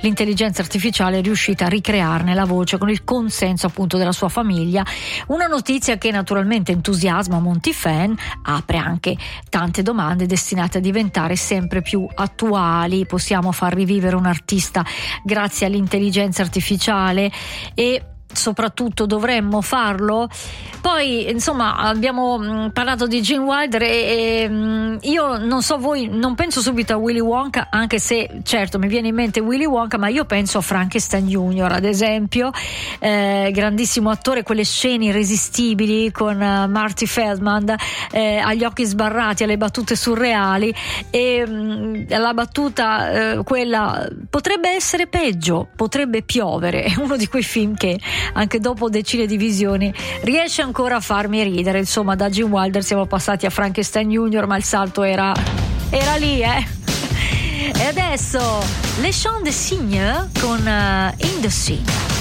l'intelligenza artificiale è riuscita a ricrearne la voce con il consenso appunto della sua famiglia. Una notizia che naturalmente entusiasma molti fan, apre anche tante domande destinate a diventare sempre più attuali. Possiamo far rivivere un artista grazie all'intelligenza artificiale e soprattutto dovremmo farlo? Poi insomma abbiamo parlato di Gene Wilder e io non so voi, non penso subito a Willy Wonka, anche se certo mi viene in mente Willy Wonka, ma io penso a Frankenstein Junior ad esempio, grandissimo attore, quelle scene irresistibili con Marty Feldman agli occhi sbarrati, alle battute surreali, e la battuta quella potrebbe essere peggio, potrebbe piovere, è uno di quei film che anche dopo decine di visioni riesce ancora a farmi ridere. Insomma, da Gene Wilder siamo passati a Frankenstein Junior, ma il salto era lì, E adesso Les Chants des Cygnes con In the Sea.